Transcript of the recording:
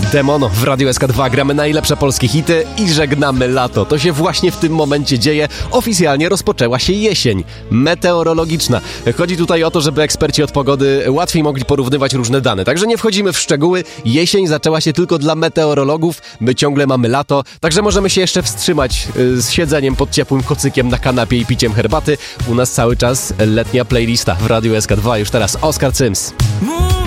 Demono w Radiu SK2. Gramy najlepsze polskie hity i żegnamy lato. To się właśnie w tym momencie dzieje. Oficjalnie rozpoczęła się jesień meteorologiczna. Chodzi tutaj o to, żeby eksperci od pogody łatwiej mogli porównywać różne dane. Także nie wchodzimy w szczegóły. Jesień zaczęła się tylko dla meteorologów. My ciągle mamy lato. Także możemy się jeszcze wstrzymać z siedzeniem pod ciepłym kocykiem na kanapie i piciem herbaty. U nas cały czas letnia playlista w Radiu SK2. Już teraz Oskar Cyms.